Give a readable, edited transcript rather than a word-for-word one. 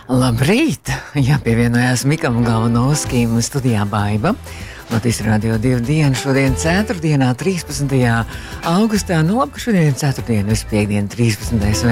Labrīt! Jā, pievienojās Mikam Galvanovskim studijā Baiva. Latvijas Radio 2 dienu šodien 4. 13. augustā. Nu labi, ka šodien 4. piekdiena 13.